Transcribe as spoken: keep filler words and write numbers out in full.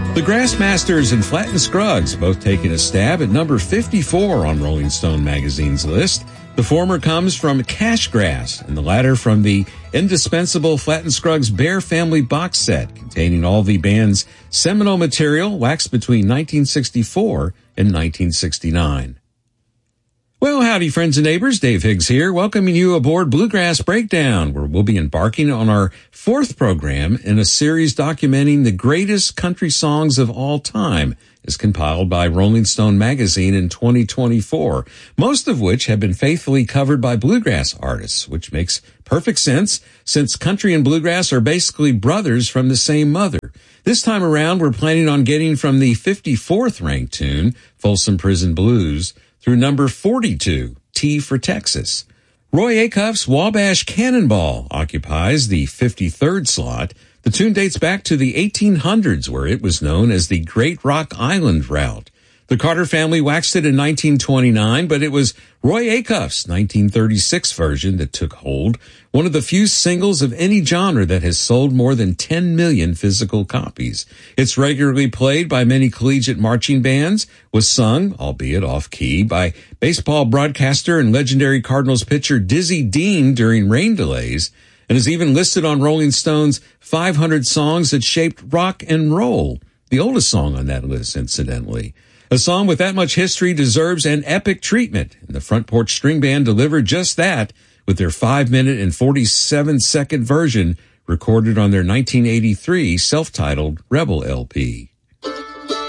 The Grassmasters and Flatt and Scruggs both taking a stab at number fifty-four on Rolling Stone magazine's list. The former comes from Cash Grass, and the latter from the indispensable Flatt and Scruggs Bear Family box set, containing all the band's seminal material waxed between nineteen sixty-four and nineteen sixty-nine. Well, howdy, friends and neighbors. Dave Higgs here, welcoming you aboard Bluegrass Breakdown, where we'll be embarking on our fourth program in a series documenting the greatest country songs of all time, as compiled by Rolling Stone magazine in twenty twenty-four, most of which have been faithfully covered by bluegrass artists, which makes perfect sense since country and bluegrass are basically brothers from the same mother. This time around, we're planning on getting from the fifty-fourth ranked tune, Folsom Prison Blues, through number forty-two, T for Texas. Roy Acuff's Wabash Cannonball occupies the fifty-third slot. The tune dates back to the eighteen hundreds, where it was known as the Great Rock Island Route. The Carter family waxed it in nineteen twenty-nine, but it was Roy Acuff's nineteen thirty-six version that took hold, one of the few singles of any genre that has sold more than ten million physical copies. It's regularly played by many collegiate marching bands, was sung, albeit off-key, by baseball broadcaster and legendary Cardinals pitcher Dizzy Dean during rain delays, and is even listed on Rolling Stone's five hundred songs that shaped rock and roll, the oldest song on that list, incidentally. A song with that much history deserves an epic treatment, and the Front Porch String Band delivered just that with their five minute and forty-seven second version recorded on their nineteen eighty-three self-titled Rebel L P.